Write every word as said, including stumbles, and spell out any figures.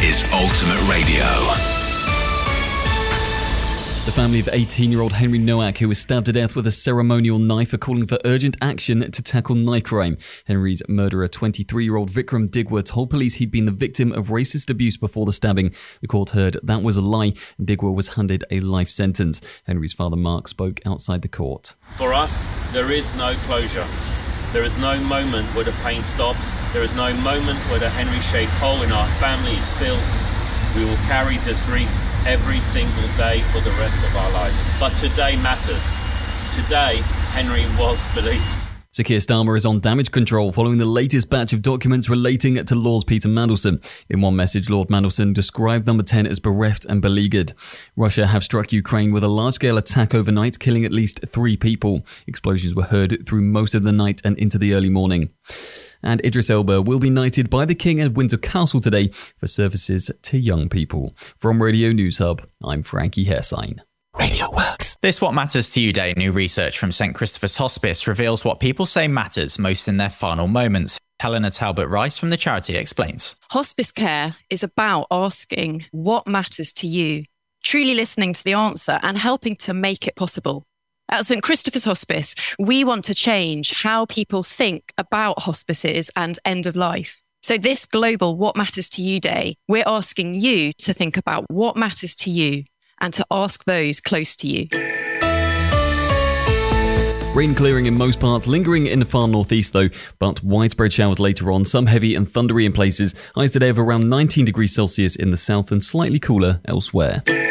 is Ultimate Radio. The family of eighteen-year-old Henry Nowak, who was stabbed to death with a ceremonial knife, are calling for urgent action to tackle knife crime. Henry's murderer, twenty-three-year-old Vikram Digwa, told police he'd been the victim of racist abuse before the stabbing. The court heard that was a lie, and Digwa was handed a life sentence. Henry's father, Mark, spoke outside the court. For us, there is no closure. There is no moment where the pain stops. There is no moment where the Henry-shaped hole in our family is filled. We will carry this grief every single day for the rest of our lives. But today matters. Today, Henry was believed. Sir Keir Starmer is on damage control following the latest batch of documents relating to Lord Peter Mandelson. In one message, Lord Mandelson described Number ten as bereft and beleaguered. Russia have struck Ukraine with a large-scale attack overnight, killing at least three people. Explosions were heard through most of the night and into the early morning. And Idris Elba will be knighted by the King at Windsor Castle today for services to young people. From Radio News Hub, I'm Frankie Hersign. Radio works. This What Matters to You Day new research from St Christopher's Hospice reveals what people say matters most in their final moments. Helena Talbot-Rice from the charity explains. Hospice care is about asking what matters to you, truly listening to the answer and helping to make it possible. At St Christopher's Hospice, we want to change how people think about hospices and end of life. So this global What Matters to You Day, we're asking you to think about what matters to you and to ask those close to you. Rain clearing in most parts, lingering in the far northeast though, but widespread showers later on, some heavy and thundery in places. Highs today of around nineteen degrees Celsius in the south and slightly cooler elsewhere.